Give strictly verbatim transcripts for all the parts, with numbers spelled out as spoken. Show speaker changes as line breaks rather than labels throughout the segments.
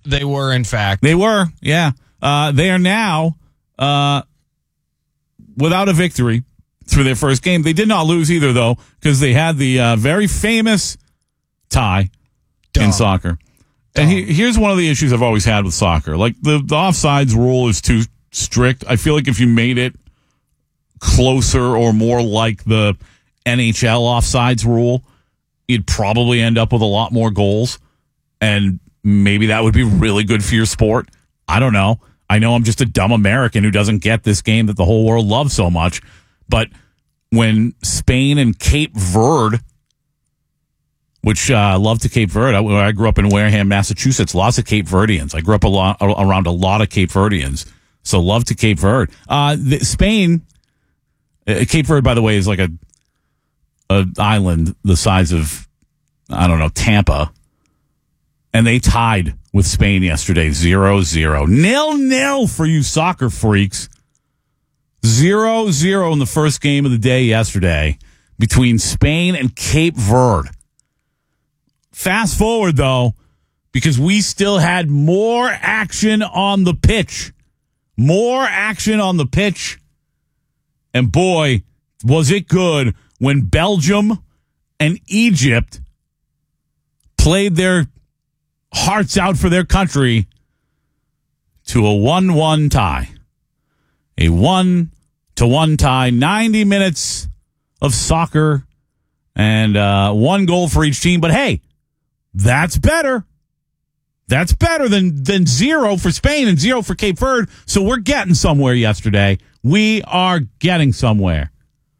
They were, in fact.
They were, yeah. Uh, they are now uh, without a victory through their first game. They did not lose either, though, because they had the uh, very famous tie Dumb. in soccer. Dumb. And he, here's one of the issues I've always had with soccer. Like, the, the offsides rule is too strict. I feel like if you made it closer or more like the N H L offsides rule, you'd probably end up with a lot more goals. And maybe that would be really good for your sport. I don't know. I know I'm just a dumb American who doesn't get this game that the whole world loves so much. But when Spain and Cape Verde, which I uh, love to Cape Verde, I, I grew up in Wareham, Massachusetts, lots of Cape Verdeans. I grew up a lot, around a lot of Cape Verdeans. So love to Cape Verde. Uh, the, Spain, uh, Cape Verde, by the way, is like a, a island the size of, I don't know, Tampa. And they tied with Spain yesterday, zero zero. Nil-nil for you soccer freaks. zero zero in the first game of the day yesterday between Spain and Cape Verde. Fast forward, though, because we still had more action on the pitch. More action on the pitch. And boy, was it good when Belgium and Egypt played their hearts out for their country to a one one tie. A one to one tie, ninety minutes of soccer and uh, one goal for each team. But hey, that's better. That's better than, than zero for Spain and zero for Cape Verde. So we're getting somewhere yesterday. We are getting somewhere.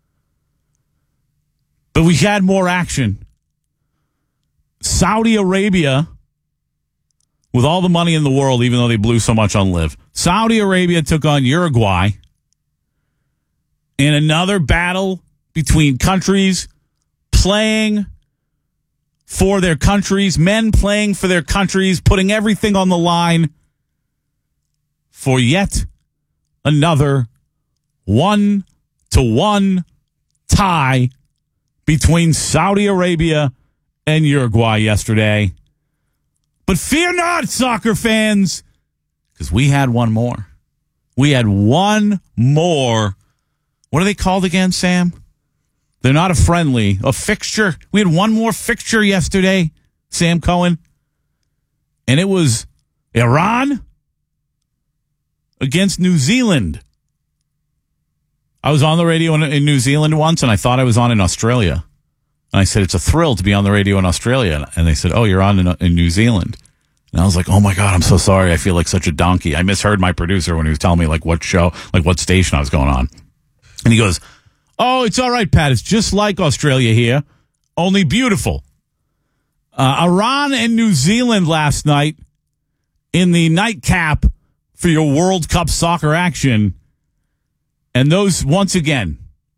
But we had more action. Saudi Arabia, with all the money in the world, even though they blew so much on Live, Saudi Arabia took on Uruguay in another battle between countries playing for their countries, men playing for their countries, putting everything on the line for yet another one to one tie between Saudi Arabia and Uruguay yesterday. But fear not, soccer fans, because we had one more. We had one more. What are they called again, Sam? They're not a friendly, a fixture. We had one more fixture yesterday, Sam Cohen. And it was Iran against New Zealand. I was on the radio in, in New Zealand once, and I thought I was on in Australia. And I said, it's a thrill to be on the radio in Australia. And they said, oh, you're on in, in New Zealand. And I was like, oh, my God, I'm so sorry. I feel like such a donkey. I misheard my producer when he was telling me, like, what show, like, what station I was going on. And he goes, oh, it's all right, Pat. It's just like Australia here, only beautiful. Uh, Iran and New Zealand last night in the nightcap for your World Cup soccer action. And those, once again,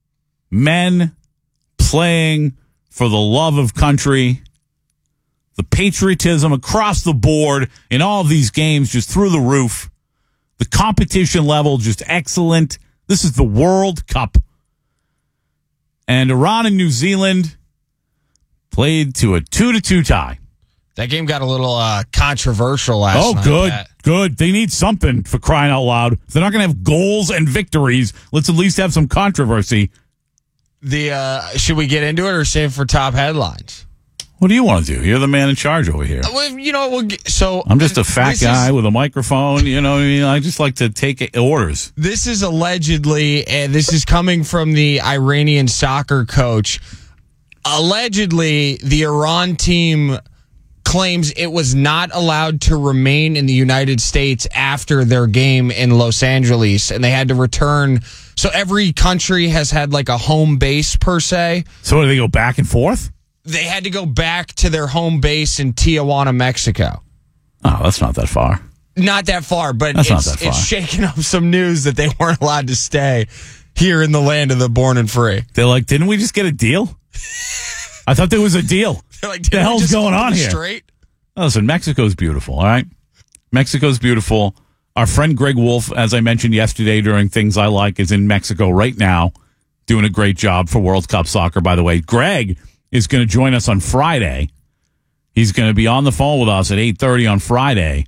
men playing for the love of country, the patriotism across the board in all of these games just through the roof. The competition level just excellent. This is the World Cup. And Iran and New Zealand played to a two to two tie.
That game got a little uh, controversial last
oh,
night.
Oh, good,
Pat.
good. They need something, for crying out loud. If they're not going to have goals and victories, let's at least have some controversy.
The uh, should we get into it or save it for top headlines?
What do you want to do? You're the man in charge over here.
Well, you know, we'll get, so
I'm just a fat guy
is,
with a microphone. You know what I mean? I just like to take orders.
This is allegedly, and this is coming from the Iranian soccer coach. Allegedly, the Iran team claims it was not allowed to remain in the United States after their game in Los Angeles, and they had to return. So every country has had like a home base per se.
So do they go back and forth?
They had to go back to their home base in Tijuana, Mexico.
Oh, that's not that far.
Not that far, but
that's
it's,
not that far.
It's shaking up some news that they weren't allowed to stay here in the land of the born and free.
They're like, didn't we just get a deal? I thought there was a deal.
They're like,
what the hell's going on here?
Straight?
Oh, listen, Mexico's beautiful, all right? Mexico's beautiful. Our friend Greg Wolf, as I mentioned yesterday during Things I Like, is in Mexico right now doing a great job for World Cup soccer, by the way. Greg is going to join us on Friday. He's going to be on the phone with us at eight thirty on Friday.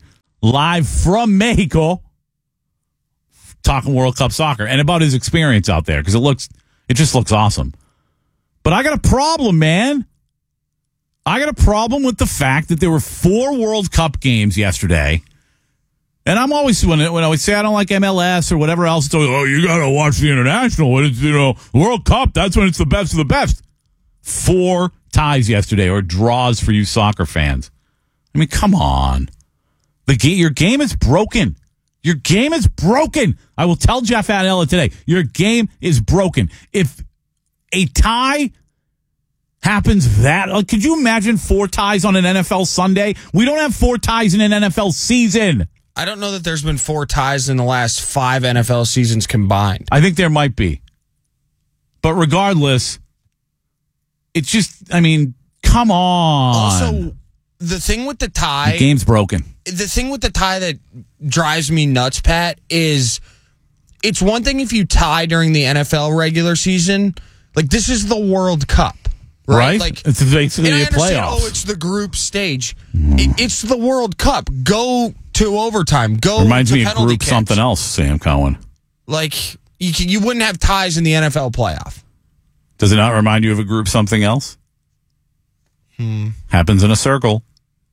live from Mexico, talking World Cup soccer and about his experience out there because it looks, it just looks awesome. But I got a problem, man. I got a problem with the fact that there were four World Cup games yesterday. And I'm always, when, when I would say I don't like M L S or whatever else, it's always, oh, you got to watch the international. When it's, you know, World Cup, that's when it's the best of the best. Four ties yesterday, or draws for you soccer fans. I mean, come on. The ga- Your game is broken. Your game is broken. I will tell Jeff Adela today, your game is broken. If a tie happens that, like, could you imagine four ties on an N F L Sunday? We don't have four ties in an N F L season.
I don't know that there's been four ties in the last five N F L seasons combined.
I think there might be. But regardless, it's just, I mean, come on.
Also, the thing with the tie...
The game's broken.
The thing with the tie that drives me nuts, Pat, is it's one thing if you tie during the N F L regular season. Like, this is the World Cup, right?
Right?
Like,
it's basically
and I
a
understand,
playoff.
oh, it's the group stage. It, it's the World Cup. Go to overtime. Go
Reminds
to
me of
penalty
group
kicks.
something else, Sam Cohen.
Like, you, can, you wouldn't have ties in the N F L playoff.
Does it not remind you of a group something else?
Hmm.
Happens in a circle.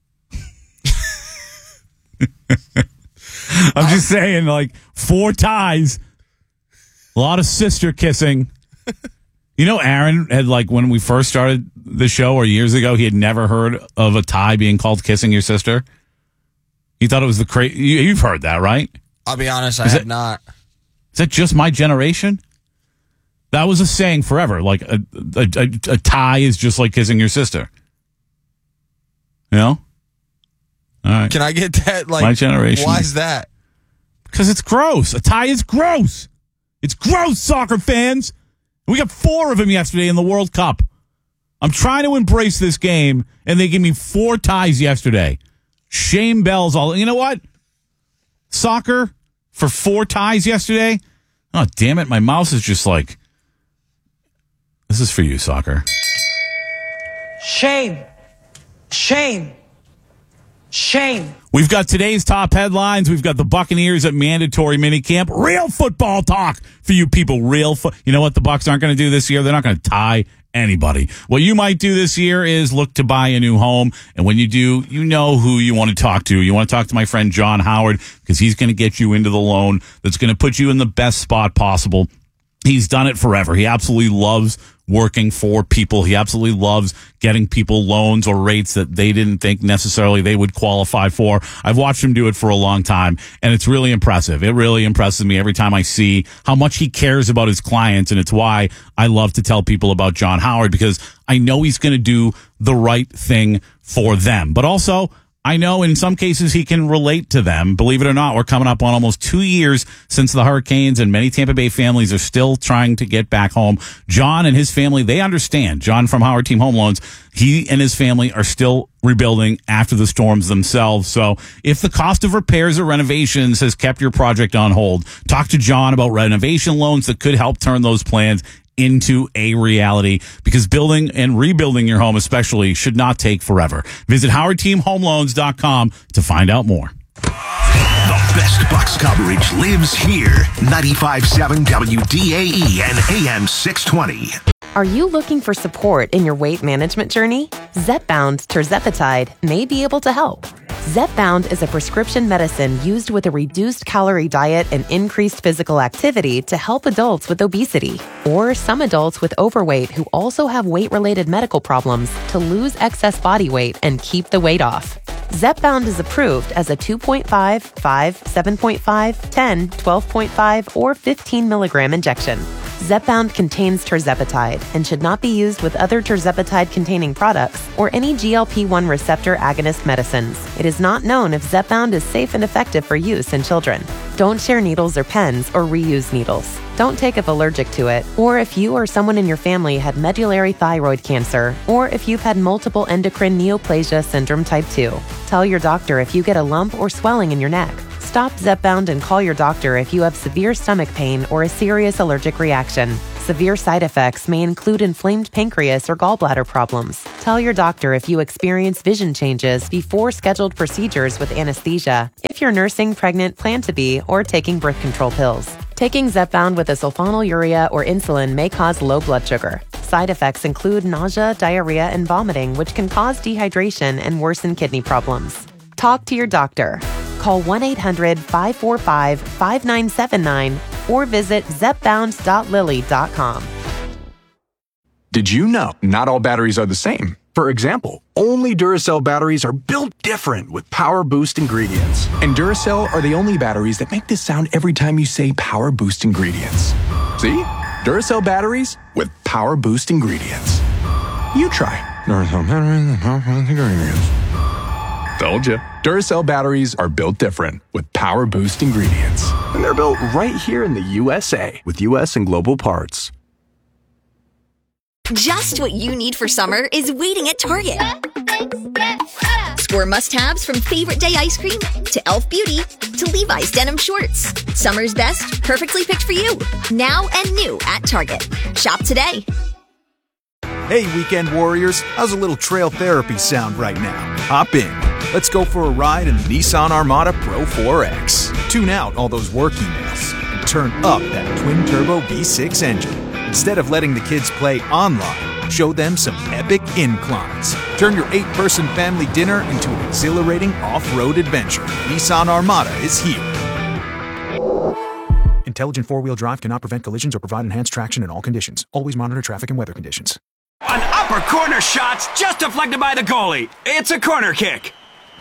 I'm just saying, like, four ties, a lot of sister kissing. You know, Aaron had, like, when we first started the show or years ago, he had never heard of a tie being called kissing your sister. He thought it was the crazy. You, you've heard that, right?
I'll be honest, I
Is
have
it-
not.
Is that just my generation? That was a saying forever. Like, a, a, a, a tie is just like kissing your sister. You know? All right.
Can I get that? Like,
My generation.
Why is that?
Because it's gross. A tie is gross. It's gross, soccer fans. We got four of them yesterday in the World Cup. I'm trying to embrace this game, and they give me four ties yesterday. Shame bells all. You know what? Soccer for four ties yesterday? Oh, damn it. My mouse is just like, this is for you, soccer.
Shame. Shame. Shame.
We've got today's top headlines. We've got the Buccaneers at mandatory minicamp. Real football talk for you people. Real fo- You know what the Bucs aren't going to do this year? They're not going to tie anybody. What you might do this year is look to buy a new home. And when you do, you know who you want to talk to. You want to talk to my friend John Howard because he's going to get you into the loan that's going to put you in the best spot possible. He's done it forever. He absolutely loves working for people. He absolutely loves getting people loans or rates that they didn't think necessarily they would qualify for. I've watched him do it for a long time, and it's really impressive. It really impresses me every time I see how much he cares about his clients, and it's why I love to tell people about John Howard, because I know he's going to do the right thing for them. But also, I know in some cases he can relate to them. Believe it or not, we're coming up on almost two years since the hurricanes, and many Tampa Bay families are still trying to get back home. John and his family, they understand. John from Howard Team Home Loans, he and his family are still rebuilding after the storms themselves. So if the cost of repairs or renovations has kept your project on hold, talk to John about renovation loans that could help turn those plans into a reality, because building and rebuilding your home especially should not take forever. Visit howard team home loans dot com to find out more.
The best Bucks coverage lives here. ninety-five point seven W D A E and A M six twenty.
Are you looking for support in your weight management journey? Zepbound Tirzepatide may be able to help. Zepbound is a prescription medicine used with a reduced calorie diet and increased physical activity to help adults with obesity, or some adults with overweight who also have weight-related medical problems, to lose excess body weight and keep the weight off. Zepbound is approved as a two point five, five, seven point five, ten, twelve point five, or fifteen milligram injection. Zepbound contains tirzepatide and should not be used with other tirzepatide-containing products or any G L P one receptor agonist medicines. It is not known if Zepbound is safe and effective for use in children. Don't share needles or pens or reuse needles. Don't take if allergic to it, or if you or someone in your family had medullary thyroid cancer, or if you've had multiple endocrine neoplasia syndrome type two. Tell your doctor if you get a lump or swelling in your neck. Stop Zepbound and call your doctor if you have severe stomach pain or a serious allergic reaction. Severe side effects may include inflamed pancreas or gallbladder problems. Tell your doctor if you experience vision changes before scheduled procedures with anesthesia, if you're nursing, pregnant, plan to be, or taking birth control pills. Taking Zepbound with a sulfonylurea or insulin may cause low blood sugar. Side effects include nausea, diarrhea, and vomiting, which can cause dehydration and worsen kidney problems. Talk to your doctor. Call one eight hundred five four five five nine seven nine or visit zepbound dot lilly dot com.
Did you know not all batteries are the same? For example, only Duracell batteries are built different with Power Boost ingredients. And Duracell are the only batteries that make this sound every time you say Power Boost ingredients. See? Duracell batteries with Power Boost ingredients. You try. Duracell batteries with Power Boost ingredients. Told you. Duracell batteries are built different with Power Boost ingredients. And they're built right here in the U S A with U S and global parts.
Just what you need for summer is waiting at Target. Score must-haves from Favorite Day ice cream to e l f Beauty to Levi's denim shorts. Summer's best, perfectly picked for you. Now and new at Target. Shop today.
Hey, weekend warriors. How's a little trail therapy sound right now? Hop in. Let's go for a ride in the Nissan Armada Pro four X. Tune out all those work emails and turn up that twin-turbo V six engine. Instead of letting the kids play online, show them some epic inclines. Turn your eight-person family dinner into an exhilarating off-road adventure. Nissan Armada is here. Intelligent four-wheel drive cannot prevent collisions or provide enhanced traction in all conditions. Always monitor traffic and weather conditions.
An upper corner shot's just deflected by the goalie. It's a corner kick.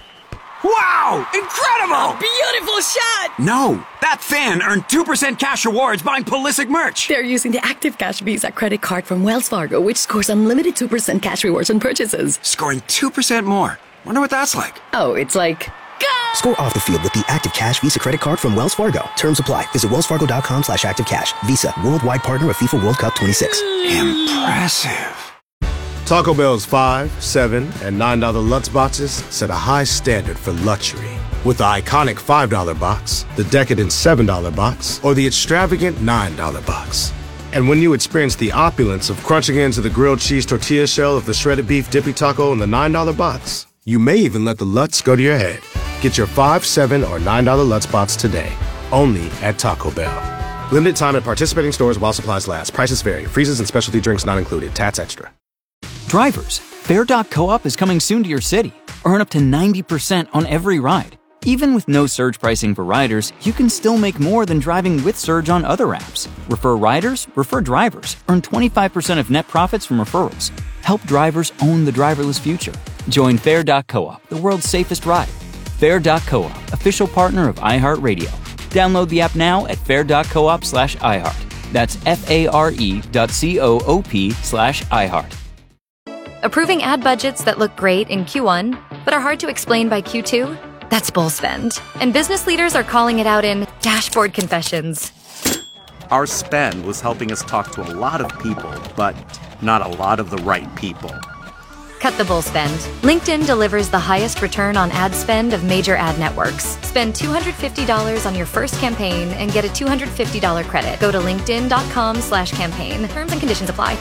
Wow! Incredible!
A beautiful shot!
No, that fan earned two percent cash rewards buying Pulisic merch.
They're using the Active Cash Visa credit card from Wells Fargo, which scores unlimited two percent cash rewards on purchases.
Scoring two percent more. Wonder what that's like.
Oh, it's like... Go!
Score off the field with the Active Cash Visa credit card from Wells Fargo. Terms apply. Visit wellsfargo.com slash activecash. Visa, worldwide partner of FIFA World Cup twenty-six.
Impressive.
Taco Bell's five, seven, and nine dollar Lutz boxes set a high standard for luxury. With the iconic five dollar box, the decadent seven dollar box, or the extravagant nine dollar box. And when you experience the opulence of crunching into the grilled cheese tortilla shell of the shredded beef dippy taco in the nine dollar box, you may even let the Lutz go to your head. Get your five, seven, or nine dollar Lutz box today, only at Taco Bell. Limited time at participating stores while supplies last. Prices vary. Freezes and specialty drinks not included. Tats extra.
Drivers, Fair dot co-op is coming soon to your city. Earn up to ninety percent on every ride. Even with no surge pricing for riders, you can still make more than driving with Surge on other apps. Refer riders, refer drivers. Earn twenty-five percent of net profits from referrals. Help drivers own the driverless future. Join Fair dot co-op, the world's safest ride. Fair dot co-op, official partner of iHeartRadio. Download the app now at fair dot coop slash iHeart. That's F-A-R-E dot C-O-O-P slash iHeart.
Approving ad budgets that look great in Q one, but are hard to explain by Q two? That's bull spend. And business leaders are calling it out in dashboard confessions.
Our spend was helping us talk to a lot of people, but not a lot of the right people.
Cut the bull spend. LinkedIn delivers the highest return on ad spend of major ad networks. Spend two hundred fifty dollars on your first campaign and get a two hundred fifty dollars credit. Go to linkedin.com slash campaign. Terms and conditions apply.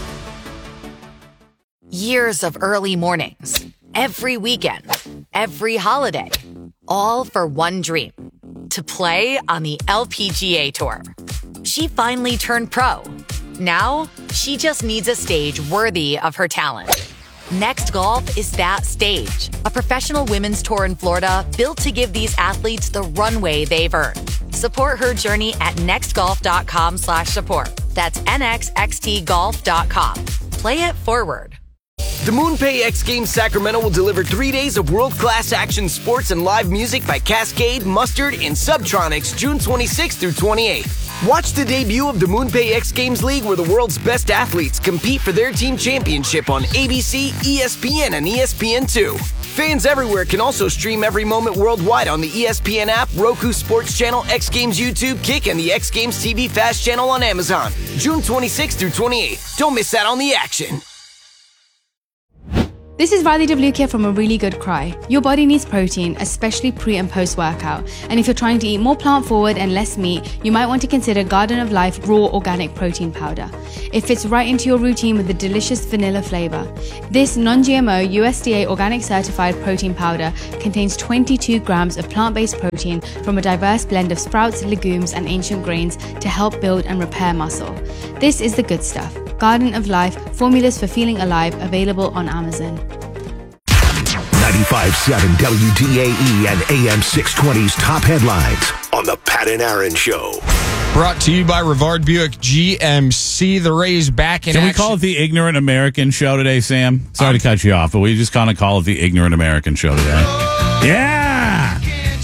Years of early mornings, every weekend, every holiday, all for one dream, to play on the L P G A Tour. She finally turned pro. Now, she just needs a stage worthy of her talent. Next Golf is that stage, a professional women's tour in Florida built to give these athletes the runway they've earned. Support her journey at nextgolf.com slash support. That's N X X T golf dot com. Play it forward.
The MoonPay X Games Sacramento will deliver three days of world-class action sports and live music by Cascade, Mustard, and Subtronics June twenty-sixth through twenty-eighth. Watch the debut of the MoonPay X Games League, where the world's best athletes compete for their team championship on A B C, E S P N, and E S P N two. Fans everywhere can also stream every moment worldwide on the E S P N app, Roku Sports Channel, X Games YouTube, Kick, and the X Games T V Fast Channel on Amazon. June twenty-sixth through twenty-eighth. Don't miss out on the action.
This is Riley Devlukia from A Really Good Cry. Your body needs protein, especially pre and post workout. And if you're trying to eat more plant forward and less meat, you might want to consider Garden of Life Raw Organic Protein Powder. It fits right into your routine with a delicious vanilla flavor. This non-G M O U S D A organic certified protein powder contains twenty-two grams of plant-based protein from a diverse blend of sprouts, legumes, and ancient grains to help build and repair muscle. This is the good stuff. Garden of Life, formulas for feeling alive, available on Amazon.
ninety-five point seven W D A E and A M six twenty's top headlines on the Pat and Aaron Show.
Brought to you by Rivard Buick G M C. The Rays back in
Can
action.
we call it the Ignorant American Show today, Sam? Sorry um, to cut you off, but we just kind of call it the Ignorant American Show today. Oh, yeah!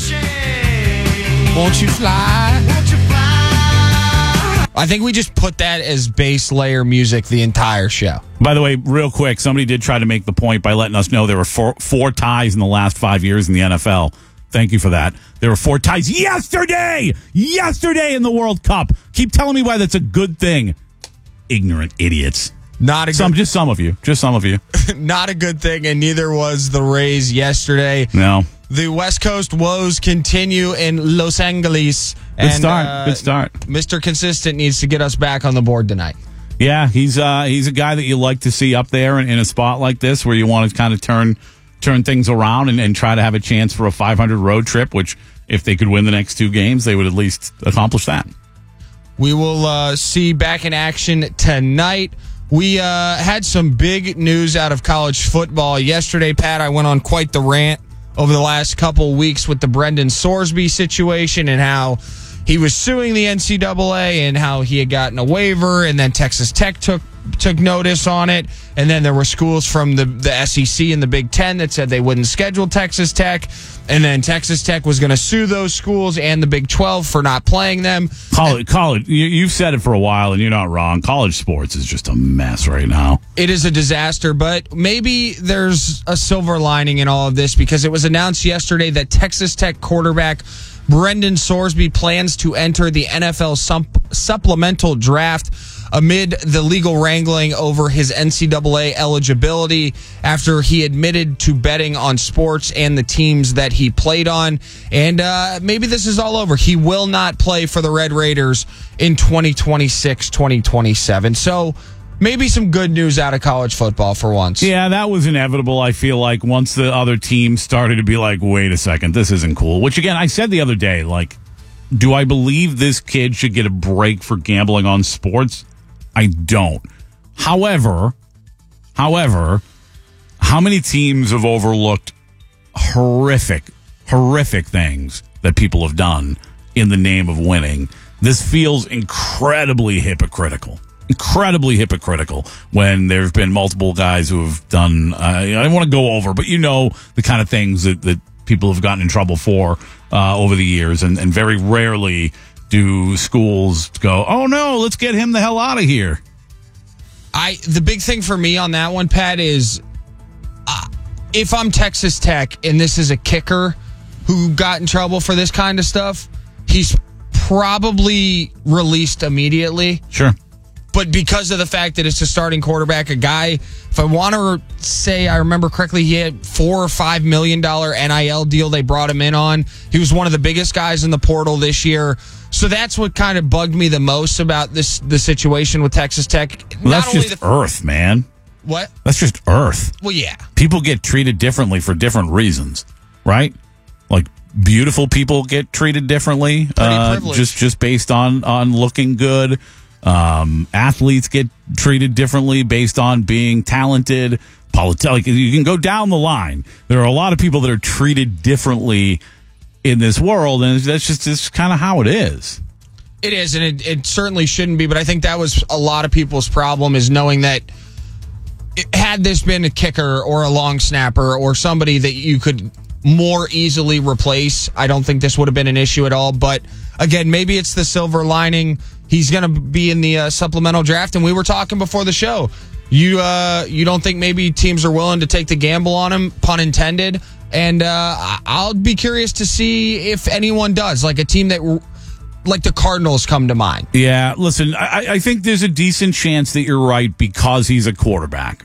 Won't you fly? Won't you fly? I think we just put that as base layer music the entire show.
By the way, real quick, somebody did try to make the point by letting us know there were four, four ties in the last five years in the N F L. Thank you for that. There were four ties yesterday, yesterday in the World Cup. Keep telling me why that's a good thing. Ignorant idiots.
Not a
some,
good,
just some of you, just some of you.
Not a good thing, and neither was the Rays yesterday.
No.
The West Coast woes continue in Los Angeles.
Good
and,
start.
Uh,
good start.
Mister Consistent needs to get us back on the board tonight.
Yeah, he's uh, he's a guy that you like to see up there in, in a spot like this where you want to kind of turn turn things around and, and try to have a chance for a five hundred road trip, which if they could win the next two games, they would at least accomplish that.
We will uh, see back in action tonight. We uh, had some big news out of college football yesterday, Pat. I went on quite the rant over the last couple weeks with the Brendan Sorsby situation and how he was suing the N C double A and how he had gotten a waiver, and then Texas Tech took took notice on it, and then there were schools from the, the S E C and the Big Ten that said they wouldn't schedule Texas Tech, and then Texas Tech was going to sue those schools and the Big twelve for not playing them.
College, college you, you've said it for a while, and you're not wrong. College sports is just a mess right now.
It is a disaster, but maybe there's a silver lining in all of this, because it was announced yesterday that Texas Tech quarterback Brendan Sorsby plans to enter the N F L sup- supplemental draft amid the legal wrangling over his N C double A eligibility after he admitted to betting on sports and the teams that he played on. And uh, maybe this is all over. He will not play for the Red Raiders in twenty twenty-six, twenty twenty-seven. So maybe some good news out of college football for once.
Yeah, that was inevitable, I feel like, once the other teams started to be like, wait a second, this isn't cool. Which, again, I said the other day, like, do I believe this kid should get a break for gambling on sports? I don't. However, however, how many teams have overlooked horrific, horrific things that people have done in the name of winning? This feels incredibly hypocritical. Incredibly hypocritical when there have been multiple guys who have done, uh, I don't want to go over, but you know the kind of things that, that people have gotten in trouble for uh, over the years, and, and very rarely do schools go, oh no, let's get him the hell out of here.
I the big thing for me on that one, Pat, is uh, if I'm Texas Tech and this is a kicker who got in trouble for this kind of stuff, he's probably released immediately.
Sure.
But because of the fact that it's a starting quarterback, a guy, if I want to say I remember correctly, he had four or five million dollar N I L deal they brought him in on. He was one of the biggest guys in the portal this year. So that's what kind of bugged me the most about this the situation with Texas Tech.
Well, that's just the, earth, man.
What?
That's just earth.
Well, yeah.
People get treated differently for different reasons, right? Like beautiful people get treated differently, uh, just just based on on looking good. Um, athletes get treated differently based on being talented. Politi- like, you can go down the line. There are a lot of people that are treated differently in this world, and that's just that's kind of how it is.
It is, and it, it certainly shouldn't be, but I think that was a lot of people's problem, is knowing that it, had this been a kicker or a long snapper or somebody that you could more easily replace, I don't think this would have been an issue at all. But again, maybe it's the silver lining. He's going to be in the uh, supplemental draft, and we were talking before the show. You uh, you don't think maybe teams are willing to take the gamble on him, pun intended? And uh, I'll be curious to see if anyone does, like a team that, like the Cardinals, come to mind.
Yeah, listen, I, I think there's a decent chance that you're right because he's a quarterback.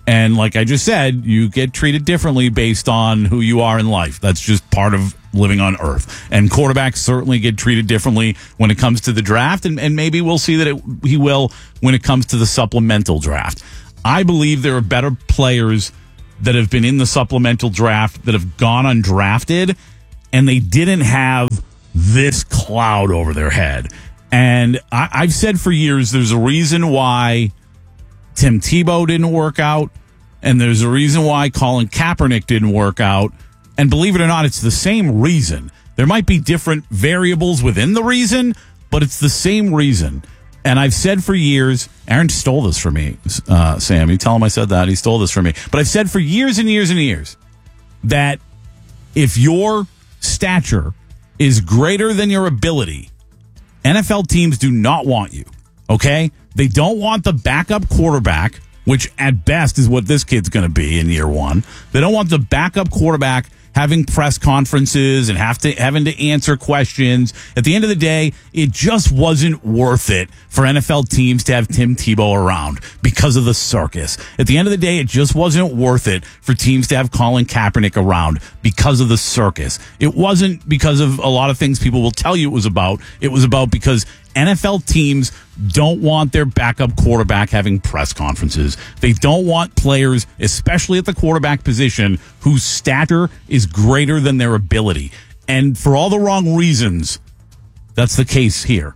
And like I just said, you get treated differently based on who you are in life. That's just part of living on Earth. And quarterbacks certainly get treated differently when it comes to the draft, and, and maybe we'll see that it, he will when it comes to the supplemental draft. I believe there are better players that have been in the supplemental draft that have gone undrafted, and they didn't have this cloud over their head. And I, I've said for years there's a reason why Tim Tebow didn't work out, and there's a reason why Colin Kaepernick didn't work out. And believe it or not, it's the same reason. There might be different variables within the reason, but it's the same reason. And I've said for years, Aaron stole this from me, uh, Sam. You tell him I said that. He stole this from me. But I've said for years and years and years that if your stature is greater than your ability, N F L teams do not want you, okay? They don't want the backup quarterback, which at best is what this kid's going to be in year one. They don't want the backup quarterback having press conferences and have to having to answer questions. At the end of the day, it just wasn't worth it for N F L teams to have Tim Tebow around because of the circus. At the end of the day, it just wasn't worth it for teams to have Colin Kaepernick around because of the circus. It wasn't because of a lot of things people will tell you it was about. It was about because N F L teams don't want their backup quarterback having press conferences. They don't want players, especially at the quarterback position, whose stature is greater than their ability. And for all the wrong reasons, that's the case here.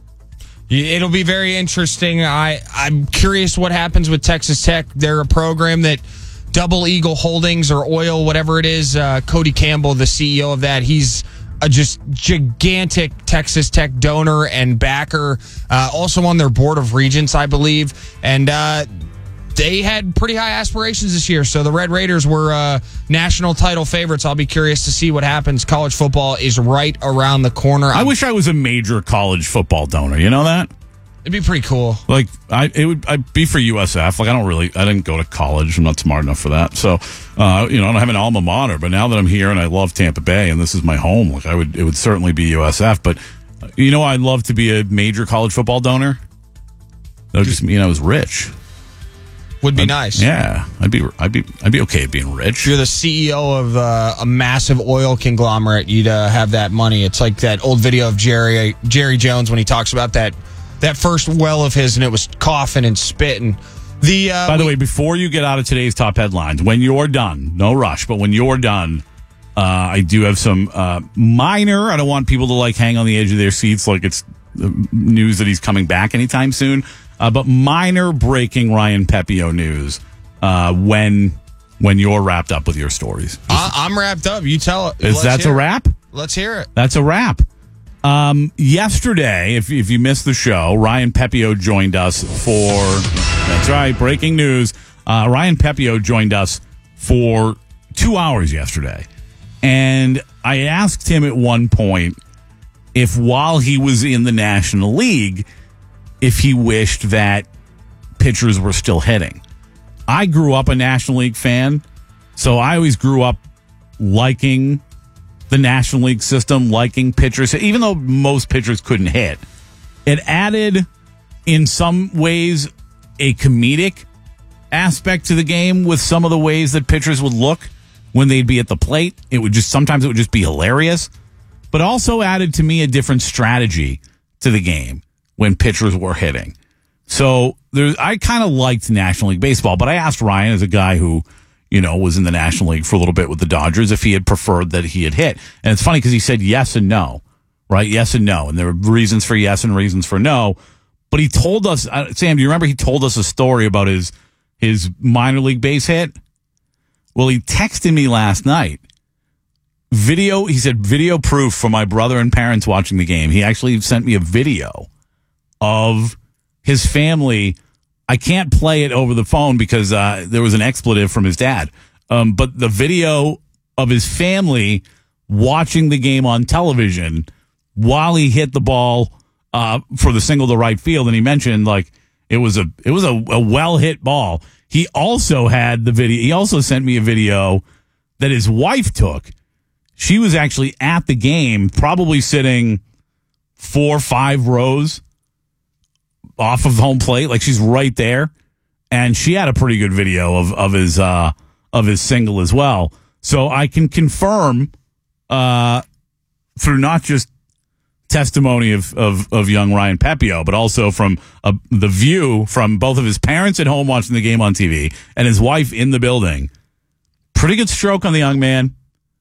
It'll be very interesting. I, I'm curious what happens with Texas Tech. They're a program that Double Eagle Holdings or Oil, whatever it is, uh, Cody Campbell, the C E O of that, he's a just gigantic Texas Tech donor and backer, uh, also on their board of regents, I believe. And uh, they had pretty high aspirations this year. So the Red Raiders were uh, national title favorites. I'll be curious to see what happens. College football is right around the corner.
I wish I was a major college football donor. You know that?
It'd be pretty cool.
Like, I it would I'd be for U S F. Like, I don't really, I didn't go to college. I'm not smart enough for that. So, uh, you know, I don't have an alma mater. But now that I'm here and I love Tampa Bay and this is my home, like, I would, it would certainly be U S F. But, uh, you know, I'd love to be a major college football donor. That would just mean I was rich.
Would be
I'd,
nice.
Yeah, I'd be, I'd be, I'd be okay being rich.
If you're the C E O of uh, a massive oil conglomerate, you'd uh, have that money. It's like that old video of Jerry Jerry Jones when he talks about that. That first well of his, and it was coughing and spitting. The uh,
By the
we,
way, before you get out of today's top headlines, when you're done, no rush, but when you're done, uh, I do have some uh, minor, I don't want people to like hang on the edge of their seats like it's news that he's coming back anytime soon, uh, but minor breaking Ryan Pepio news uh, when when you're wrapped up with your stories.
I, I'm wrapped up. You tell it.
Is that a wrap?
It. Let's hear it.
That's a wrap. Um, yesterday, if, if you missed the show, Ryan Pepio joined us for, that's right, breaking news. Uh, Ryan Pepio joined us for two hours yesterday. And I asked him at one point if while he was in the National League, if he wished that pitchers were still hitting. I grew up a National League fan, so I always grew up liking the National League system, liking pitchers, even though most pitchers couldn't hit. It added, in some ways, a comedic aspect to the game with some of the ways that pitchers would look when they'd be at the plate. It would just, sometimes it would just be hilarious, but also added to me a different strategy to the game when pitchers were hitting. So there's, I kind of liked National League baseball, but I asked Ryan, as a guy who, you know, was in the National League for a little bit with the Dodgers, if he had preferred that he had hit. And it's funny because he said yes and no, right? Yes and no. And there were reasons for yes and reasons for no. But he told us, uh, Sam, do you remember he told us a story about his his minor league base hit? Well, he texted me last night. Video, he said, video proof for my brother and parents watching the game. He actually sent me a video of his family. I can't play it over the phone because uh, there was an expletive from his dad. Um, but the video of his family watching the game on television while he hit the ball uh, for the single to right field, and he mentioned like it was a it was a, a well hit ball. He also had the video. He also sent me a video that his wife took. She was actually at the game, probably sitting four, five rows off of home plate, like she's right there. and she had a pretty good video of of his uh, of his single as well. So I can confirm uh, through not just testimony of, of, of young Ryan Pepio, but also from uh, the view from both of his parents at home watching the game on T V and his wife in the building. Pretty good stroke on the young man.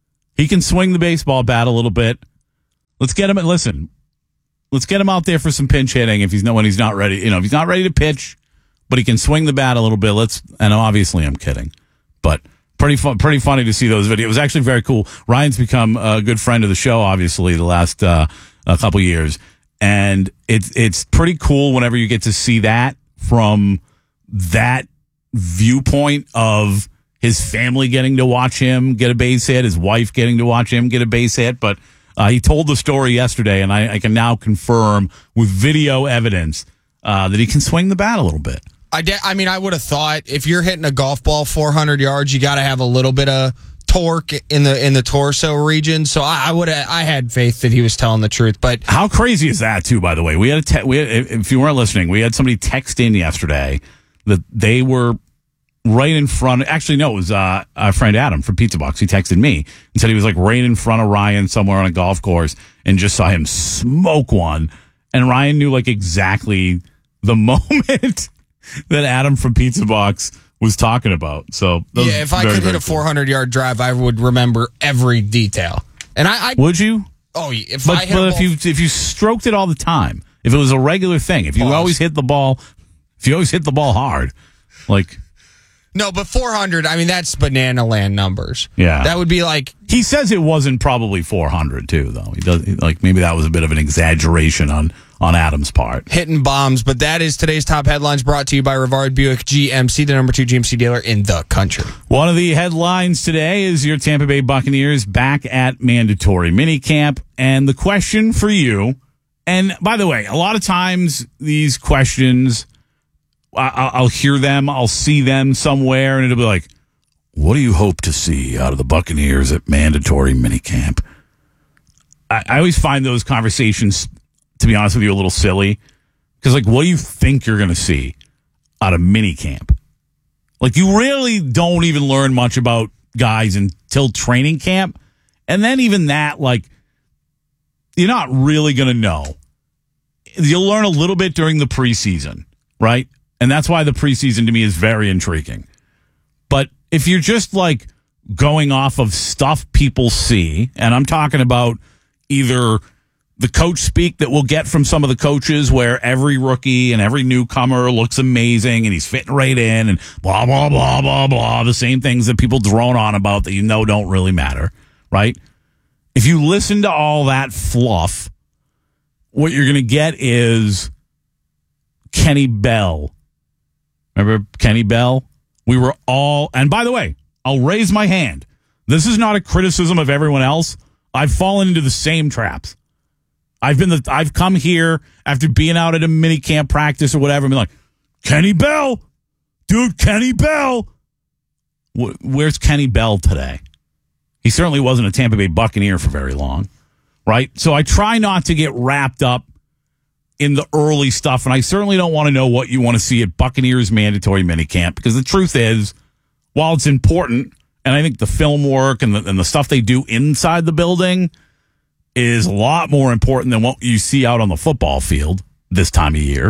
He can swing the baseball bat a little bit. Let's get him. Listen, let's get him out there for some pinch hitting if he's not when he's not ready. You know, if he's not ready to pitch, but he can swing the bat a little bit. Let's. And obviously, I'm kidding, but pretty fun. Pretty funny to see those videos. It was actually very cool. Ryan's become a good friend of the show. Obviously, the last. Uh, a couple years, and it's it's pretty cool whenever you get to see that from that viewpoint of his family getting to watch him get a base hit, his wife getting to watch him get a base hit. But uh, he told the story yesterday, and I, I can now confirm with video evidence uh, that he can swing the bat a little bit.
I, de- I mean, I would have thought if you're hitting a golf ball four hundred yards, you got to have a little bit of torque in the in the torso region, so I, I would I had faith that he was telling the truth. But
how crazy is that, too? By the way, we had a te- we had, if you weren't listening, we had somebody text in yesterday that they were right in front. Actually, no, it was uh, our friend Adam from Pizza Box. He texted me and said he was like right in front of Ryan somewhere on a golf course and just saw him smoke one. And Ryan knew like exactly the moment that Adam from Pizza Box was talking about. So
yeah, if I
very,
could hit a
cool.
four hundred yard drive, I would remember every detail. And I, I
would you?
Oh, if
but,
I hit
but
a
if
ball,
you if you stroked it all the time, if it was a regular thing, if you
Pause.
always hit the ball, if you always hit the ball hard, like
no, but four hundred. I mean, that's banana land numbers.
yeah,
that would be like
he says it wasn't probably four hundred too, though. He does like maybe that was a bit of an exaggeration on. on Adam's part.
Hitting bombs, but that is today's top headlines brought to you by Rivard Buick G M C, the number two G M C dealer in the country.
One of the headlines today is your Tampa Bay Buccaneers back at mandatory minicamp. And the question for you, and by the way, a lot of times these questions, I- I'll hear them, I'll see them somewhere, and it'll be like, what do you hope to see out of the Buccaneers at mandatory minicamp? I, I always find those conversations, to be honest with you, a little silly. Because, like, what do you think you're going to see out of minicamp? Like, you really don't even learn much about guys until training camp. And then even that, like, you're not really going to know. You'll learn a little bit during the preseason, right? And that's why the preseason to me is very intriguing. But if you're just, like, going off of stuff people see, and I'm talking about either the coach speak that we'll get from some of the coaches where every rookie and every newcomer looks amazing and he's fitting right in and blah, blah, blah, blah, blah. The same things that people drone on about that you know don't really matter, right? If you listen to all that fluff, what you're going to get is Kenny Bell. Remember Kenny Bell? We were all, and by the way, I'll raise my hand. This is not a criticism of everyone else. I've fallen into the same traps. I've been the I've come here after being out at a mini camp practice or whatever and been like, Kenny Bell, dude, Kenny Bell. Where's Kenny Bell today? He certainly wasn't a Tampa Bay Buccaneer for very long, right? So I try not to get wrapped up in the early stuff, and I certainly don't want to know what you want to see at Buccaneers mandatory minicamp, because the truth is, while it's important, and I think the film work and the, and the stuff they do inside the building is a lot more important than what you see out on the football field this time of year.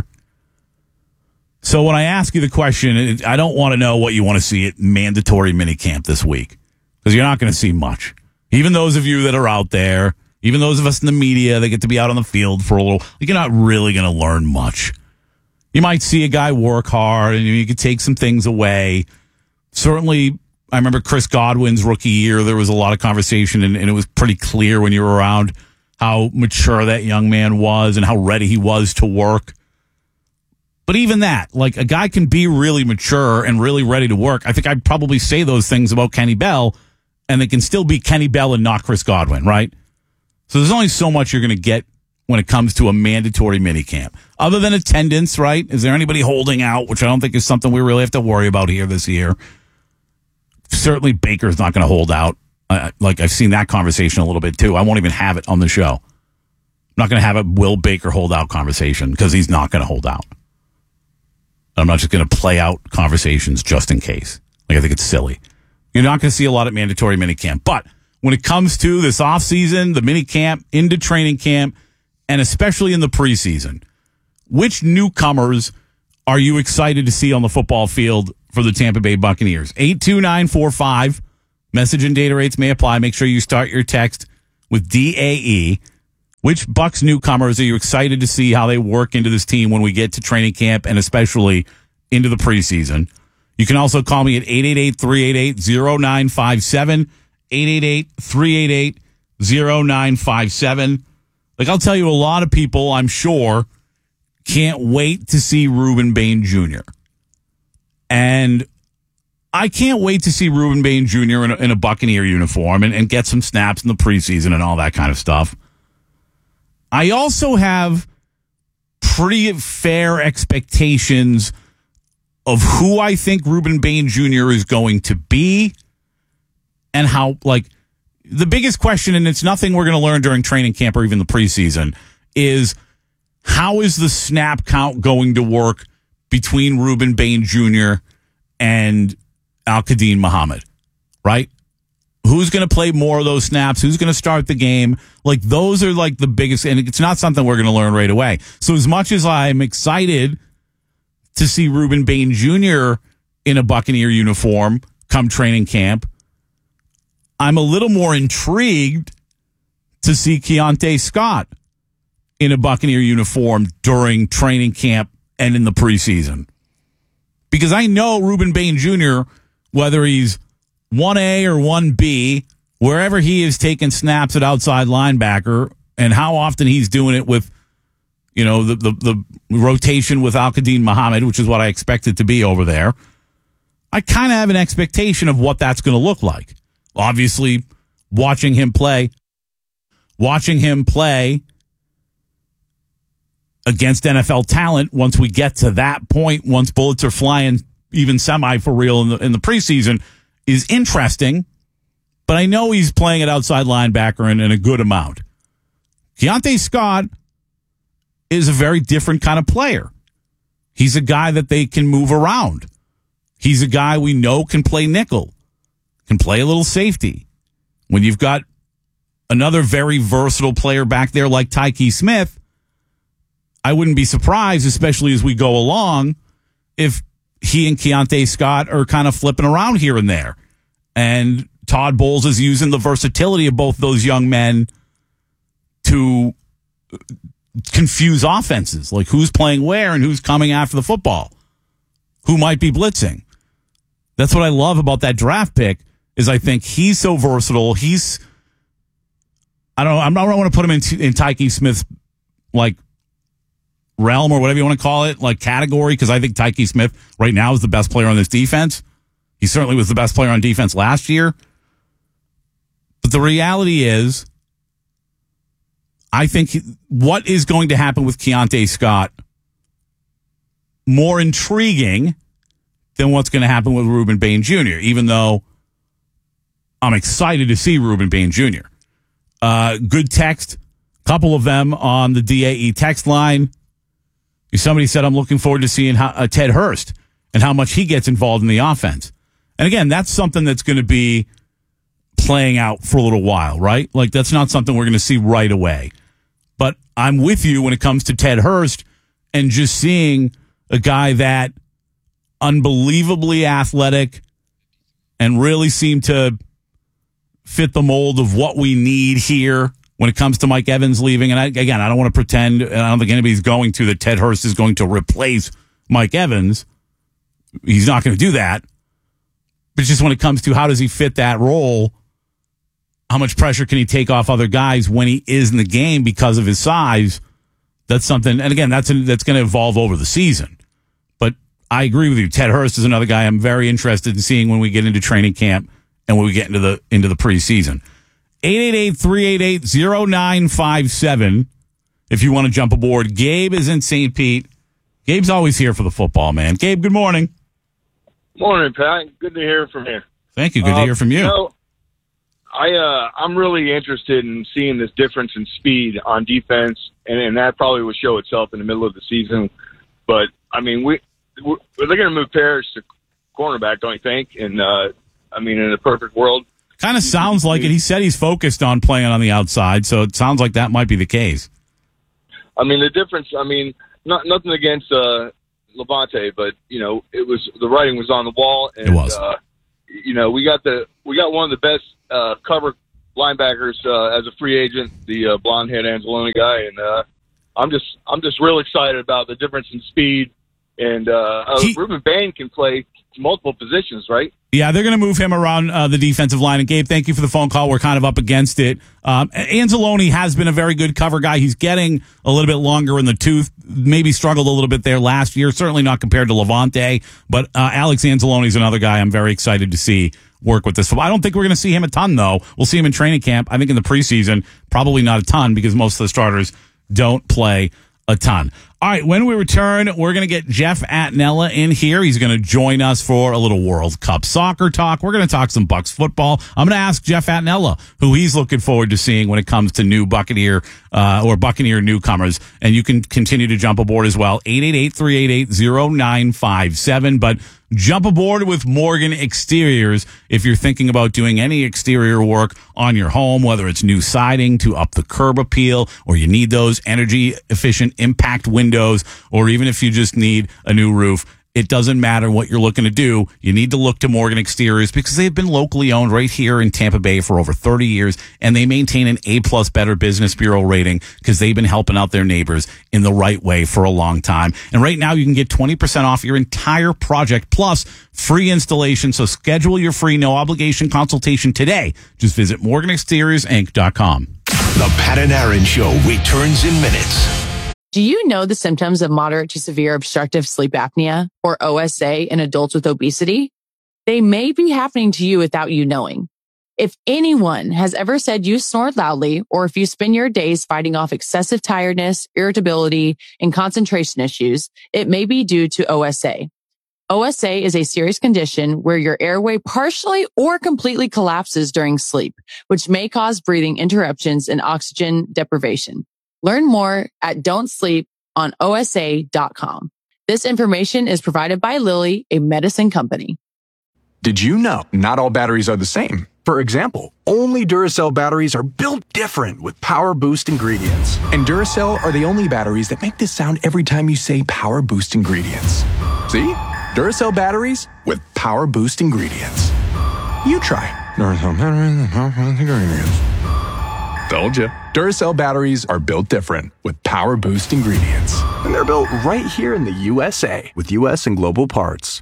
So when I ask you the question, I don't want to know what you want to see at mandatory minicamp this week, because you're not going to see much. Even those of you that are out there, even those of us in the media that get to be out on the field for a little, you're not really going to learn much. You might see a guy work hard and you could take some things away. Certainly, I remember Chris Godwin's rookie year, there was a lot of conversation, and, and it was pretty clear when you were around how mature that young man was and how ready he was to work. But even that, like, a guy can be really mature and really ready to work. I think I'd probably say those things about Kenny Bell, and they can still be Kenny Bell and not Chris Godwin, right? So there's only so much you're going to get when it comes to a mandatory minicamp. Other than attendance, right? Is there anybody holding out, which I don't think is something we really have to worry about here this year. Certainly Baker's not going to hold out. Uh, like, I've seen that conversation a little bit, too. I won't even have it on the show. I'm not going to have a Will Baker hold out conversation, because he's not going to hold out. I'm not just going to play out conversations just in case. Like, I think it's silly. You're not going to see a lot of mandatory minicamp. But when it comes to this offseason, the minicamp, into training camp, and especially in the preseason, which newcomers are you excited to see on the football field for the Tampa Bay Buccaneers? eight two nine four five. Message and data rates may apply. Make sure you start your text with D A E. Which Bucs newcomers are you excited to see how they work into this team when we get to training camp and especially into the preseason? You can also call me at eight eight eight, three eight eight, zero nine five seven, eight eight eight, three eight eight, zero nine five seven. Like, I'll tell you, a lot of people, I'm sure, can't wait to see Ruben Bain Junior And I can't wait to see Ruben Bain Junior in a, in a Buccaneer uniform and, and get some snaps in the preseason and all that kind of stuff. I also have pretty fair expectations of who I think Ruben Bain Junior is going to be and how, like, the biggest question, and it's nothing we're going to learn during training camp or even the preseason, is how is the snap count going to work between Ruben Bain Junior and Al-Quadin Muhammad, right? Who's going to play more of those snaps? Who's going to start the game? Like, those are like the biggest, and it's not something we're going to learn right away. So as much as I'm excited to see Ruben Bain Junior in a Buccaneer uniform come training camp, I'm a little more intrigued to see Keontae Scott in a Buccaneer uniform during training camp and in the preseason. Because I know Ruben Bain Junior, whether he's one A or one B, wherever he is taking snaps at outside linebacker and how often he's doing it with, you know, the, the, the rotation with Al-Quadin Muhammad, which is what I expect it to be over there, I kind of have an expectation of what that's going to look like. Obviously, watching him play, watching him play against N F L talent, once we get to that point, once bullets are flying even semi for real in the, in the preseason, is interesting, but I know he's playing at outside linebacker in, in a good amount. Keontae Scott is a very different kind of player. He's a guy that they can move around. He's a guy we know can play nickel, can play a little safety. When you've got another very versatile player back there like Tyke Smith, I wouldn't be surprised, especially as we go along, if he and Keontae Scott are kind of flipping around here and there. And Todd Bowles is using the versatility of both those young men to confuse offenses, like who's playing where and who's coming after the football, who might be blitzing. That's what I love about that draft pick, is I think he's so versatile. He's, I don't know, I'm not, I don't want to put him in, in Tyke Smith's, like, realm or whatever you want to call it, like category, because I think Tyke Smith right now is the best player on this defense. He certainly was the best player on defense last year. But the reality is, I think he, what is going to happen with Keontae Scott more intriguing than what's going to happen with Ruben Bain Junior, even though I'm excited to see Ruben Bain Junior Uh, good text, couple of them on the D A E text line. Somebody said, I'm looking forward to seeing how, uh, Ted Hurst and how much he gets involved in the offense. And again, that's something that's going to be playing out for a little while, right? Like, that's not something we're going to see right away. But I'm with you when it comes to Ted Hurst and just seeing a guy that unbelievably athletic and really seemed to fit the mold of what we need here when it comes to Mike Evans leaving. And I, again, I don't want to pretend, and I don't think anybody's going to, that Ted Hurst is going to replace Mike Evans. He's not going to do that. But just when it comes to how does he fit that role, how much pressure can he take off other guys when he is in the game because of his size, that's something, and again, that's, a, that's going to evolve over the season. But I agree with you. Ted Hurst is another guy I'm very interested in seeing when we get into training camp and when we get into the into the preseason. eight eight eight, three eight eight, zero nine five seven if you want to jump aboard. Gabe is in Saint Pete. Gabe's always here for the football, man. Gabe, good morning.
Morning, Pat. Good to hear from you.
Thank you. Good
uh,
to hear from you.
you know, I, uh, I'm really interested in seeing this difference in speed on defense, and, and that probably will show itself in the middle of the season. But, I mean, we they're going to move Parrish to cornerback, don't you think? And uh, I mean, in a perfect world,
kind of sounds like it. He said he's focused on playing on the outside, so it sounds like that might be the case.
I mean, the difference. I mean, not nothing against uh, Levante, but you know, it was the writing was on the wall, and
it was.
Uh, you know, we got the we got one of the best uh, cover linebackers uh, as a free agent, the uh, blonde-head Anzalone guy, and uh, I'm just I'm just real excited about the difference in speed. And uh, uh, he, Ruben Bain can play multiple positions, right?
Yeah, they're going to move him around uh, the defensive line. And, Gabe, thank you for the phone call. We're kind of up against it. Um, Anzalone has been a very good cover guy. He's getting a little bit longer in the tooth. Maybe struggled a little bit there last year. Certainly not compared to Levante. But uh, Alex Anzalone is another guy I'm very excited to see work with this. I don't think we're going to see him a ton, though. We'll see him in training camp. I think in the preseason, probably not a ton because most of the starters don't play a ton. All right, when we return, we're going to get Jeff Attinella in here. He's going to join us for a little World Cup soccer talk. We're going to talk some Bucks football. I'm going to ask Jeff Attinella who he's looking forward to seeing when it comes to new Buccaneer uh, or Buccaneer newcomers. And you can continue to jump aboard as well. eight eight eight, three eight eight, zero nine five seven. But jump aboard with Morgan Exteriors if you're thinking about doing any exterior work on your home, whether it's new siding to up the curb appeal, or you need those energy efficient impact windows, or even if you just need a new roof. It doesn't matter what you're looking to do. You need to look to Morgan Exteriors because they've been locally owned right here in Tampa Bay for over thirty years, and they maintain an A-plus Better Business Bureau rating because they've been helping out their neighbors in the right way for a long time. And right now you can get twenty percent off your entire project plus free installation. So schedule your free no obligation consultation today. Just visit Morgan Exteriors Inc dot com.
The Pat and Aaron Show returns in minutes.
Do you know the symptoms of moderate to severe obstructive sleep apnea, or O S A, in adults with obesity? They may be happening to you without you knowing. If anyone has ever said you snore loudly, or if you spend your days fighting off excessive tiredness, irritability, and concentration issues, it may be due to O S A. O S A is a serious condition where your airway partially or completely collapses during sleep, which may cause breathing interruptions and oxygen deprivation. Learn more at don't sleep on O S A dot com. This information is provided by Lilly, a medicine company.
Did you know not all batteries are the same? For example, only Duracell batteries are built different with Power Boost ingredients. And Duracell are the only batteries that make this sound every time you say Power Boost ingredients. See? Duracell batteries with Power Boost ingredients. You try. Duracell batteries with Power Boost ingredients. Told you. Duracell batteries are built different with Power Boost ingredients. And they're built right here in the U S A with U S and global parts.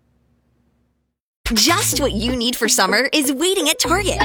Just what you need for summer is waiting at Target.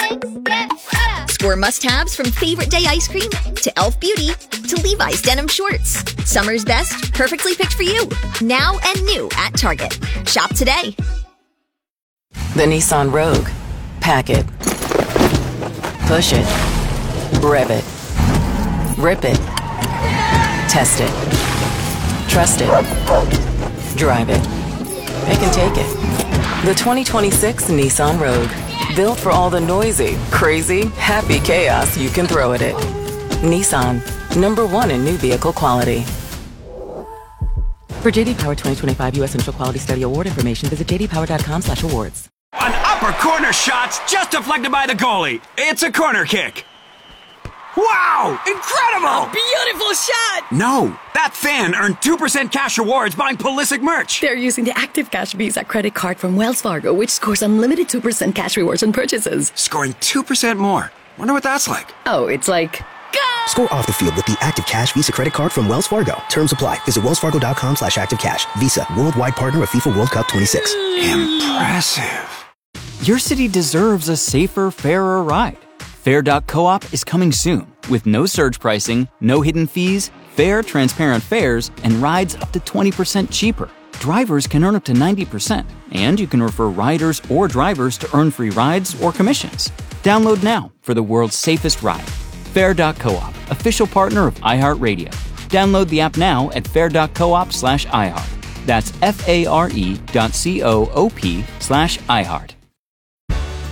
Score must-haves from Favorite Day ice cream to e l f Beauty to Levi's denim shorts. Summer's best, perfectly picked for you. Now and new at Target. Shop today.
The Nissan Rogue. Pack it. Push it. Rev it. Rip it. Test it. Trust it. Drive it. It can take it. The twenty twenty-six Nissan Rogue. Built for all the noisy, crazy, happy chaos you can throw at it. Nissan. Number one in new vehicle quality. For J D Power twenty twenty-five U S Initial Quality Study Award information, visit j d power dot com slash awards.
An upper corner shot's just deflected by the goalie. It's a corner kick. Wow! Incredible!
A beautiful shot!
No, that fan earned two percent cash rewards buying Pulisic merch.
They're using the Active Cash Visa credit card from Wells Fargo, which scores unlimited two percent cash rewards on purchases.
Scoring two percent more. Wonder what that's like.
Oh, it's like... Go!
Score off the field with the Active Cash Visa credit card from Wells Fargo. Terms apply. Visit wells fargo dot com slash active cash. Visa, worldwide partner of FIFA World Cup twenty-six.
Impressive.
Your city deserves a safer, fairer ride. Fair dot coop is coming soon with no surge pricing, no hidden fees, fair, transparent fares, and rides up to twenty percent cheaper. Drivers can earn up to ninety percent, and you can refer riders or drivers to earn free rides or commissions. Download now for the world's safest ride. Fair dot coop, official partner of iHeartRadio. Download the app now at fair dot coop slash iHeart. That's F A R E dot C O O P slash iHeart.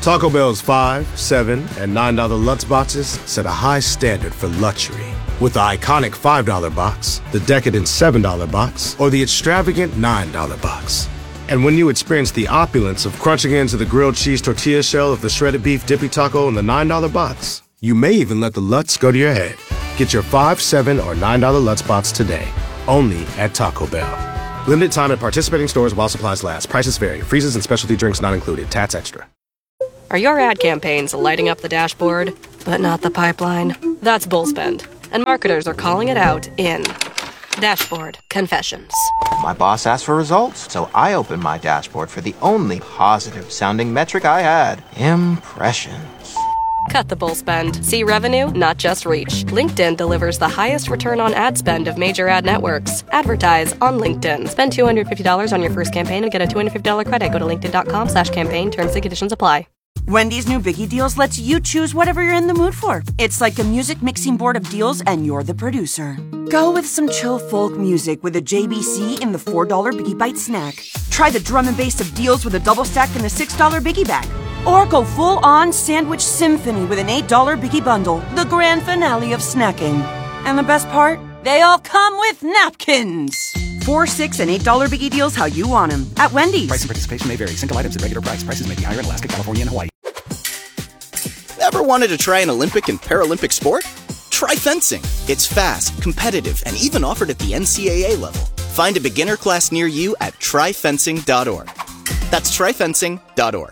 Taco Bell's five, seven, and nine dollar Lutz boxes set a high standard for luxury. With the iconic five dollar box, the decadent seven dollar box, or the extravagant nine dollar box. And when you experience the opulence of crunching into the grilled cheese tortilla shell of the shredded beef dippy taco in the nine dollar box, you may even let the Lutz go to your head. Get your five, seven, or nine dollar Lutz box today, only at Taco Bell. Limited time at participating stores while supplies last. Prices vary. Freezes and specialty drinks not included. Tats extra.
Are your ad campaigns lighting up the dashboard, but not the pipeline? That's Bullspend, and marketers are calling it out in Dashboard Confessions.
My boss asked for results, so I opened my dashboard for the only positive-sounding metric I had, impressions.
Cut the bull spend. See revenue, not just reach. LinkedIn delivers the highest return on ad spend of major ad networks. Advertise on LinkedIn. Spend two hundred fifty dollars on your first campaign and get a two hundred fifty dollars credit. Go to linkedin.com slash campaign. Terms and conditions apply.
Wendy's new Biggie Deals lets you choose whatever you're in the mood for. It's like a music mixing board of deals, and you're the producer. Go with some chill folk music with a J B C in the four dollar Biggie Bite snack. Try the drum and bass of deals with a double stack in the six dollar Biggie Bag. Or go full-on sandwich symphony with an eight dollar Biggie Bundle, the grand finale of snacking. And the best part? They all come with napkins. Four, six, and eight dollar Biggie Deals how you want them at Wendy's.
Price and participation may vary. Single items at regular price. Prices may be higher in Alaska, California, and Hawaii.
Ever wanted to try an Olympic and Paralympic sport? Try fencing. It's fast, competitive, and even offered at the N C A A level. Find a beginner class near you at try fencing dot org. That's try fencing dot org.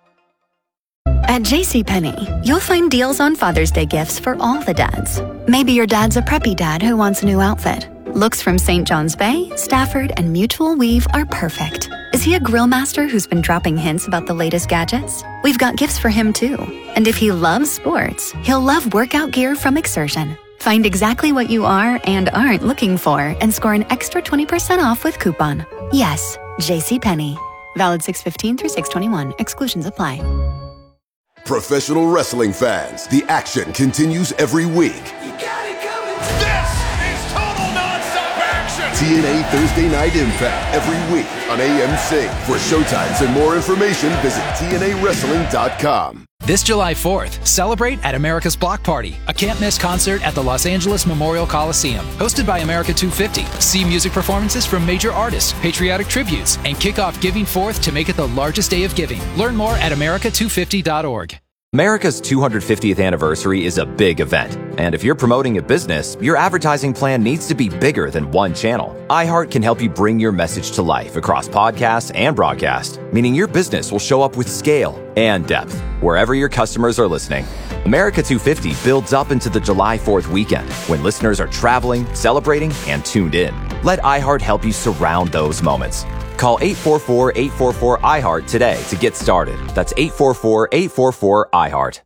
At JCPenney, you'll find deals on Father's Day gifts for all the dads. Maybe your dad's a preppy dad who wants a new outfit. Looks from Saint John's Bay, Stafford, and Mutual Weave are perfect. Is he a grill master who's been dropping hints about the latest gadgets? We've got gifts for him too. And if he loves sports, he'll love workout gear from Exertion. Find exactly what you are and aren't looking for and score an extra twenty percent off with coupon. Yes, JCPenney. Valid six fifteen through six twenty-one. Exclusions apply.
Professional wrestling fans, the action continues every week.
You got it coming. This is total nonstop action.
T N A Thursday Night Impact every week on A M C. For showtimes and more information, visit T N A wrestling dot com.
This July fourth, celebrate at America's Block Party, a can't-miss concert at the Los Angeles Memorial Coliseum. Hosted by America two fifty. See music performances from major artists, patriotic tributes, and kick off Giving Fourth to make it the largest day of giving. Learn more at america two fifty dot org.
America's two hundred fiftieth anniversary is a big event, and if you're promoting a business, your advertising plan needs to be bigger than one channel. iHeart can help you bring your message to life across podcasts and broadcast, meaning your business will show up with scale and depth wherever your customers are listening. America two fifty builds up into the July fourth weekend when listeners are traveling, celebrating, and tuned in. Let iHeart help you surround those moments. Call eight four four, eight four four, I heart today to get started. That's eight four four, eight four four, I heart.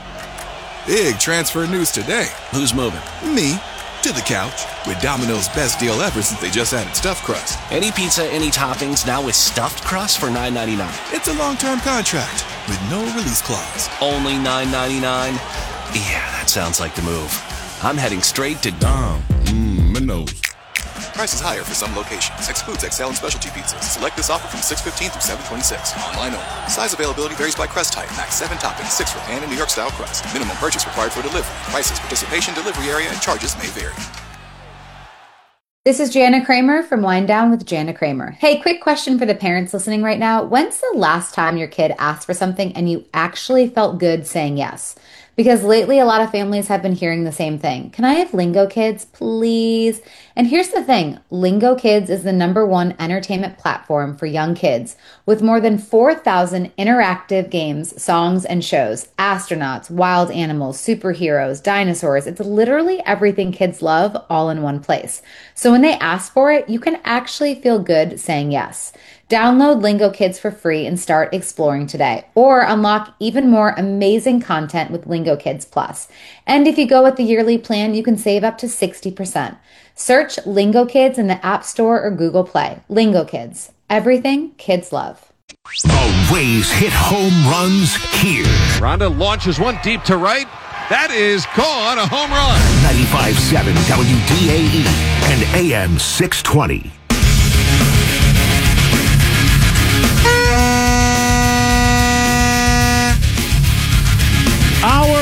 Big transfer news today. Who's moving? Me. To the couch. With Domino's best deal ever since they just added stuffed crust.
Any pizza, any toppings, now with stuffed crust for nine ninety-nine.
It's a long-term contract with no release clause.
Only nine ninety-nine? Yeah, that sounds like the move. I'm heading straight to Dom.
Mmm, Minos. Price is higher for some locations. Excludes X L and specialty pizzas. Select this offer from six fifteen through seven twenty-six. Online only. Size availability varies by crust type. Max seven toppings, six for pan and New York style crust. Minimum purchase required for delivery. Prices, participation, delivery area, and charges may vary.
This is Jana Kramer from Wind Down with Jana Kramer. Hey, quick question for the parents listening right now. When's the last time your kid asked for something and you actually felt good saying yes? Because lately a lot of families have been hearing the same thing. Can I have Lingo Kids, please? And here's the thing. Lingo Kids is the number one entertainment platform for young kids with more than four thousand interactive games, songs, and shows. Astronauts, wild animals, superheroes, dinosaurs. It's literally everything kids love all in one place. So when they ask for it, you can actually feel good saying yes. Download Lingo Kids for free and start exploring today. Or unlock even more amazing content with Lingo Kids Plus. And if you go with the yearly plan, you can save up to sixty percent. Search Lingo Kids in the App Store or Google Play. Lingo Kids. Everything kids love.
Always hit home runs here.
Rhonda launches one deep to right. That is gone, a home run.
ninety-five point seven W D A E and A M six twenty.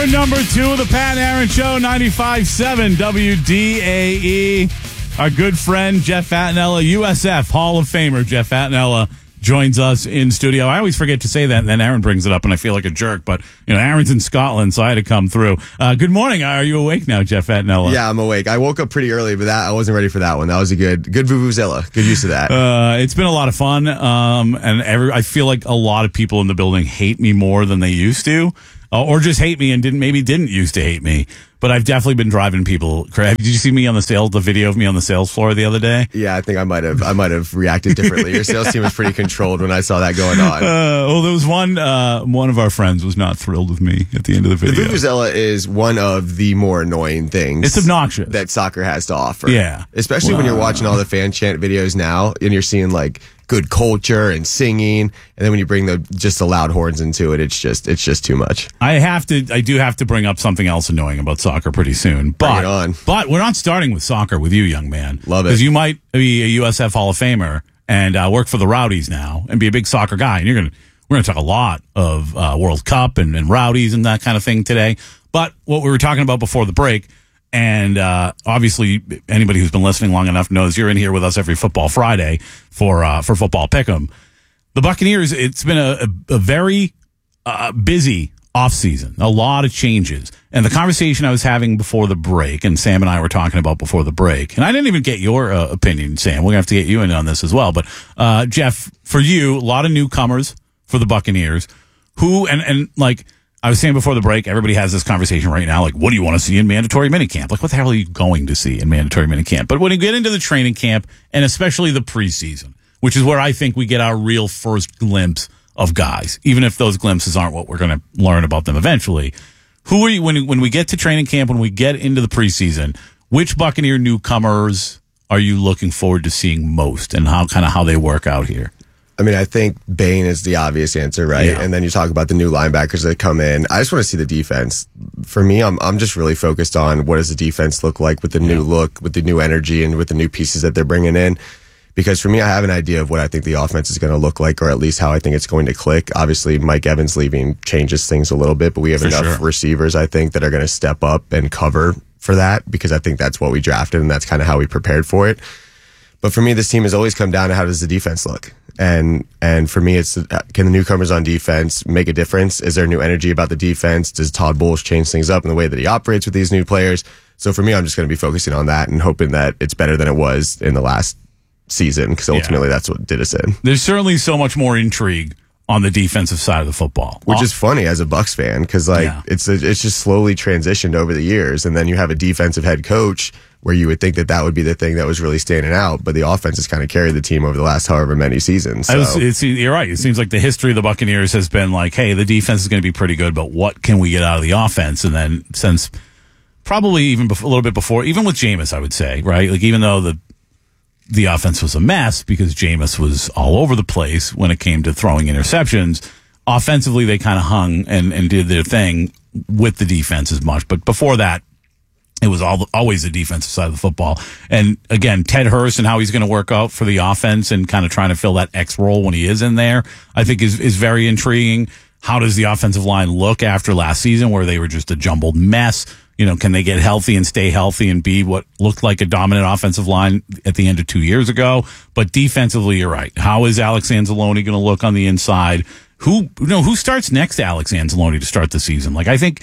number two of the Pat and Aaron Show, ninety-five point seven W D A E. Our good friend Jeff Fattanella, U S F Hall of Famer Jeff Fattanella, joins us in studio. I always forget to say that, and then Aaron brings it up, and I feel like a jerk. But, you know, Aaron's in Scotland, so I had to come through. Uh, good morning. Are you awake now, Jeff Fattanella?
Yeah, I'm awake. I woke up pretty early, but that I wasn't ready for that one. That was a good good vuvuzela. Good use of that.
Uh, it's been a lot of fun, um, and every, I feel like a lot of people in the building hate me more than they used to, uh, or just hate me and didn't maybe didn't used to hate me. But I've definitely been driving people crazy. Did you see me on the sales, the video of me on the sales floor the other day?
Yeah, I think I might have I might have reacted differently. Your sales team was pretty controlled when I saw that going on.
Uh, well, there was one uh, one of our friends was not thrilled with me at the end of the video.
The vuvuzela is one of the more annoying things.
It's obnoxious.
That soccer has to offer.
Yeah.
Especially
well,
when you're watching all the fan chant videos now and you're seeing like good culture and singing, and then when you bring the just the loud horns into it, it's just it's just too much.
I have to I do have to bring up something else annoying about soccer pretty soon. But,
bring it on.
But we're not starting with soccer with you, young man.
Love it.
Because you might be a U S F Hall of Famer and uh, work for the Rowdies now and be a big soccer guy. And you're gonna we're gonna talk a lot of uh, World Cup and, and Rowdies and that kind of thing today. But what we were talking about before the break, and uh, obviously anybody who's been listening long enough knows you're in here with us every Football Friday for uh, for Football Pick'em. The Buccaneers, it's been a, a, a very uh, busy offseason, a lot of changes. And the conversation I was having before the break, and Sam and I were talking about before the break, and I didn't even get your uh, opinion, Sam. We're going to have to get you in on this as well. But, uh, Jeff, for you, a lot of newcomers for the Buccaneers who, and, and like I was saying before the break, everybody has this conversation right now, like, what do you want to see in mandatory minicamp? Like, what the hell are you going to see in mandatory minicamp? But when you get into the training camp, and especially the preseason, which is where I think we get our real first glimpse of guys, even if those glimpses aren't what we're going to learn about them eventually. Who are you, when, when we get to training camp, when we get into the preseason, which Buccaneer newcomers are you looking forward to seeing most, and how kind of how they work out here?
I mean, I think Bain is the obvious answer, right?
Yeah.
And then you talk about the new linebackers that come in. I just want to see the defense. For me, I'm I'm just really focused on what does the defense look like with the
yeah.
new look, with the new energy, and with the new pieces that they're bringing in. Because for me, I have an idea of what I think the offense is going to look like, or at least how I think it's going to click. Obviously, Mike Evans leaving changes things a little bit, but we have
For
enough
sure.
receivers, I think, that are going to step up and cover for that, because I think that's what we drafted and that's kind of how we prepared for it. But for me, this team has always come down to how does the defense look? And and for me, it's can the newcomers on defense make a difference? Is there new energy about the defense? Does Todd Bowles change things up in the way that he operates with these new players? So for me, I'm just going to be focusing on that and hoping that it's better than it was in the last season, because ultimately yeah. that's what did us in.
There's certainly so much more intrigue on the defensive side of the football,
which is funny as a Bucs fan, because like yeah. it's it's just slowly transitioned over the years, and then you have a defensive head coach where you would think that that would be the thing that was really standing out, but the offense has kind of carried the team over the last however many seasons. So.
I was, it's, you're right. It seems like the history of the Buccaneers has been like, hey, the defense is going to be pretty good, but what can we get out of the offense? And then since probably even before, a little bit before, even with Jameis, I would say, right? Like even though the the offense was a mess because Jameis was all over the place when it came to throwing interceptions, offensively they kind of hung and, and did their thing with the defense as much. But before that, it was all, always the defensive side of the football. And again, Ted Hurst and how he's going to work out for the offense and kind of trying to fill that X role when he is in there, I think is, is very intriguing. How does the offensive line look after last season where they were just a jumbled mess? You know, can they get healthy and stay healthy and be what looked like a dominant offensive line at the end of two years ago? But defensively, you're right. How is Alex Anzalone going to look on the inside? Who, you know, who starts next to Alex Anzalone to start the season? Like, I think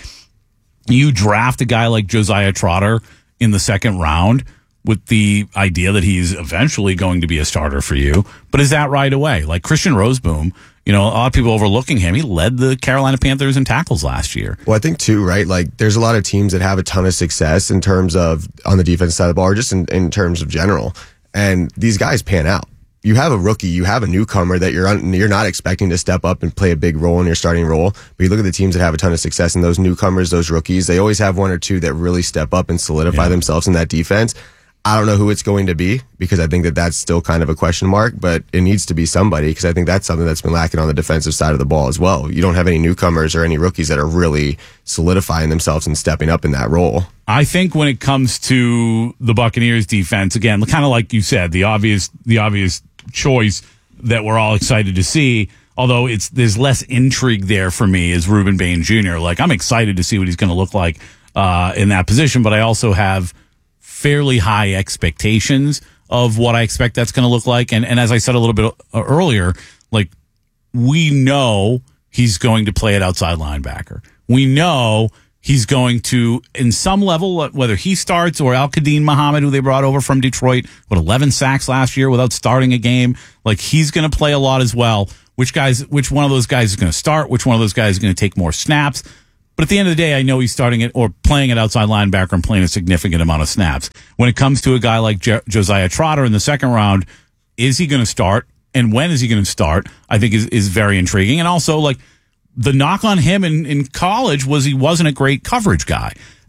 you draft a guy like Josiah Trotter in the second round with the idea that he's eventually going to be a starter for you. But is that right away? Like Christian Roseboom, you know, a lot of people overlooking him. He led the Carolina Panthers in tackles last year.
Well, I think too, right? Like there's a lot of teams that have a ton of success in terms of on the defense side of the ball, or just in, in terms of general. And these guys pan out. You have a rookie, you have a newcomer that you're un, you're not expecting to step up and play a big role in your starting role. But you look at the teams that have a ton of success, and those newcomers, those rookies, they always have one or two that really step up and solidify yeah. themselves in that defense. I don't know who it's going to be, because I think that that's still kind of a question mark, but it needs to be somebody, because I think that's something that's been lacking on the defensive side of the ball as well. You don't have any newcomers or any rookies that are really solidifying themselves and stepping up in that role.
I think when it comes to the Buccaneers defense, again, kind of like you said, the obvious, the obvious choice that we're all excited to see although it's there's less intrigue there for me is Ruben Bain Junior Like, I'm excited to see what he's going to look like uh, in that position, but I also have fairly high expectations of what I expect that's going to look like. And, and as I said a little bit earlier, like, we know he's going to play at outside linebacker. We know he's going to, in some level, whether he starts or Al-Qadim Muhammad, who they brought over from Detroit, with eleven sacks last year without starting a game, like, he's going to play a lot as well. Which guys, which one of those guys is going to start? Which one of those guys is going to take more snaps? But at the end of the day, I know he's starting it or playing at outside linebacker and playing a significant amount of snaps. When it comes to a guy like Je- Josiah Trotter in the second round, is he going to start? And when is he going to start? I think is, is very intriguing. And also, like, the knock on him in, in college was he wasn't a great coverage guy.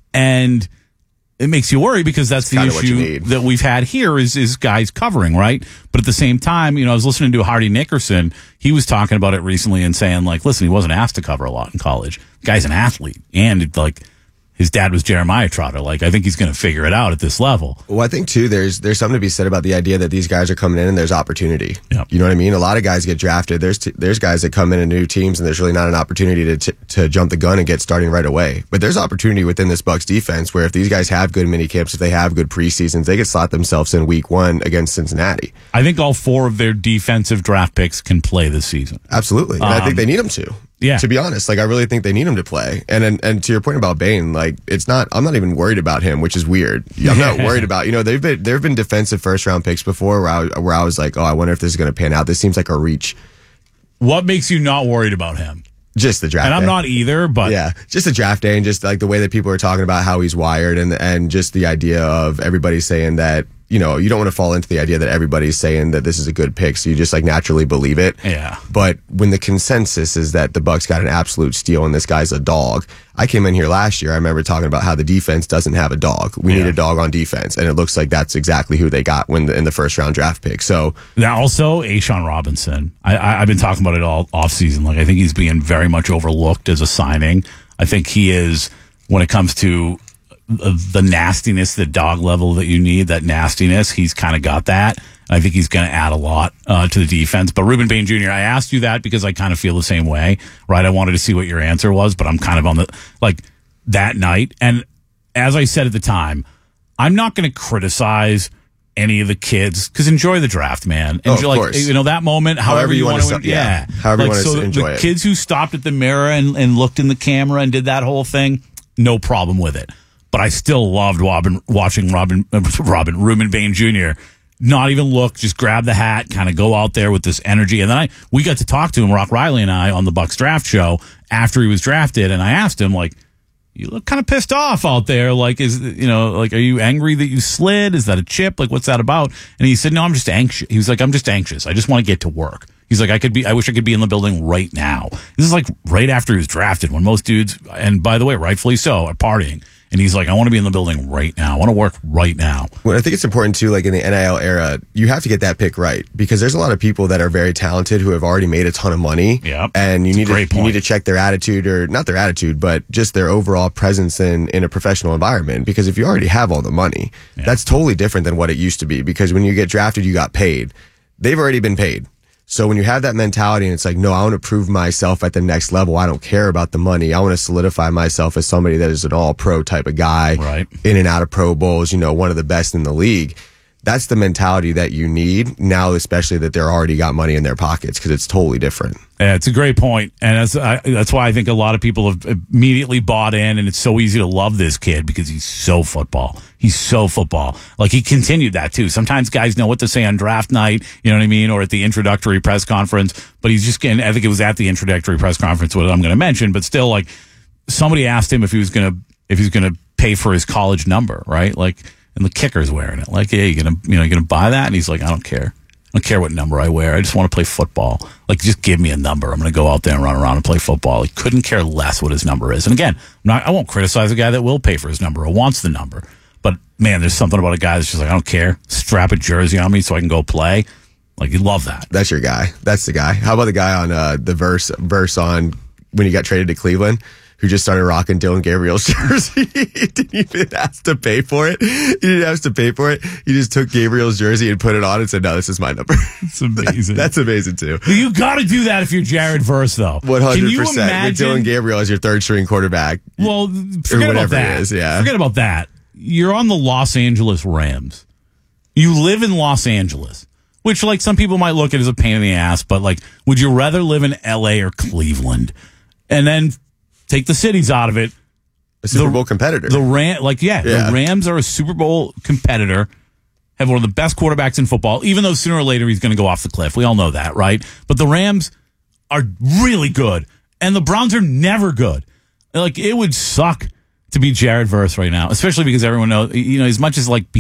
And it makes you worry because that's the issue that we've had here is, is guys covering, right? But at the same time, you know, I was listening to Hardy Nickerson. He was talking about it recently and saying, like, listen, he wasn't asked to cover a lot in college. The guy's an athlete. And, like, his dad was Jeremiah Trotter. Like, I think he's going to figure it out at this level.
Well, I think, too, there's there's something to be said about the idea that these guys are coming in and there's opportunity.
Yep.
You know what I mean? A lot of guys get drafted. There's t- there's guys that come in in new teams and there's really not an opportunity to t- to jump the gun and get starting right away. But there's opportunity within this Bucs defense where if these guys have good mini camps, if they have good preseasons, they could slot themselves in week one against Cincinnati.
I think all four of their defensive draft picks can play this season.
Absolutely. And um, I think they need them to.
Yeah.
To be honest, like, I really think they need him to play. And, and and to your point about Bain, like, it's not, I'm not even worried about him, which is weird. I'm not worried about, you know, they've been, there have been defensive first round picks before where I, where I was like, oh, I wonder if this is going to pan out. This seems like a reach.
What makes you not worried about him?
Just the draft
And I'm
day.
not either, but.
Yeah, just the draft day and just like the way that people are talking about how he's wired and, and just the idea of everybody saying that, you know, you don't want to fall into the idea that everybody's saying that this is a good pick, so you just like naturally believe it.
Yeah.
But when the consensus is that the Bucs got an absolute steal and this guy's a dog, I came in here last year. I remember talking about how the defense doesn't have a dog. We yeah. need a dog on defense, and it looks like that's exactly who they got when the, in the first round draft pick. So
now also A'Shawn Robinson. I, I, I've been talking about it all off season. Like, I think he's being very much overlooked as a signing. I think he is when it comes to the nastiness, the dog level that you need, that nastiness, he's kind of got that. I think he's going to add a lot uh, to the defense. But Ruben Bain Junior, I asked you that because I kind of feel the same way, right? I wanted to see what your answer was, but I'm kind of on the, like, that night. And as I said at the time, I'm not going to criticize any of the kids because enjoy the draft, man.
Oh,
Enjoy,
of
like,
course.
you know, that moment, however,
however you,
you
want to,
want to,
yeah.
yeah.
However
like,
you want
so
to enjoy
the
it.
Kids who stopped at the mirror and, and looked in the camera and did that whole thing, no problem with it. But I still loved Robin, watching Robin, uh, Robin, Ruben Bain Junior not even look, just grab the hat, kind of go out there with this energy. And then I, we got to talk to him, Rock Riley and I, on the Bucs draft show after he was drafted. And I asked him, like, you look kind of pissed off out there. Like, is, you know, like, are you angry that you slid? Is that a chip? Like, what's that about? And he said, no, I'm just anxious. He was like, I'm just anxious. I just want to get to work. He's like, I could be, I wish I could be in the building right now. This is like right after he was drafted when most dudes, and by the way, rightfully so, are partying. And he's like, I want to be in the building right now. I want to work right now.
Well, I think it's important too, like in the N I L era, you have to get that pick right because there's a lot of people that are very talented who have already made a ton of money.
Yep.
And you need to,
point.
you need to check their attitude, or not their attitude, but just their overall presence in, in a professional environment. Because if you already have all the money, yeah. that's totally different than what it used to be. Because when you get drafted, you got paid. They've already been paid. So when you have that mentality and it's like, no, I want to prove myself at the next level. I don't care about the money. I want to solidify myself as somebody that is an all pro type of guy,
right?
In and out of Pro Bowls, you know, one of the best in the league. That's the mentality that you need now, especially that they're already got money in their pockets, because it's totally different.
Yeah, it's a great point. And that's, I, that's why I think a lot of people have immediately bought in, and it's so easy to love this kid because he's so football. He's so football. Like, he continued that too. Sometimes guys know what to say on draft night, you know what I mean, or at the introductory press conference, but he's just getting, I think it was at the introductory press conference, what I'm going to mention, but still, like, somebody asked him if he was going to, if he's going to pay for his college number, right? Like, and the kicker's wearing it. Like, hey, you gonna, you know, you gonna buy that? And he's like, I don't care. I don't care what number I wear. I just want to play football. Like, just give me a number. I'm going to go out there and run around and play football. He couldn't care less what his number is. And again, I'm not, I won't criticize a guy that will pay for his number or wants the number. But man, there's something about a guy that's just like, I don't care. Strap a jersey on me so I can go play. Like, you love that.
That's your guy. That's the guy. How about the guy on uh, the verse verse on when he got traded to Cleveland? who just started rocking Dylan Gabriel's jersey. He didn't even have to pay for it. He didn't have to pay for it. He just took Gabriel's jersey and put it on and said, no, this is my number.
It's amazing.
That's amazing, too.
You got to do that if you're Jared Verse, though.
one hundred
Can you
percent.
imagine?
With Dylan Gabriel as your third string quarterback.
Well, forget about that.
It is, yeah.
Forget about that. You're on the Los Angeles Rams. You live in Los Angeles, which, like, some people might look at as a pain in the ass, but, like, would you rather live in L A or Cleveland? And then take the cities out of it.
A Super
the,
Bowl competitor.
The Ram, like, yeah,
yeah,
the Rams are a Super Bowl competitor, have one of the best quarterbacks in football, even though sooner or later he's going to go off the cliff. We all know that, right? But the Rams are really good, and the Browns are never good. Like, it would suck to be Jared Verse right now, especially because everyone knows, you know, as much as, like,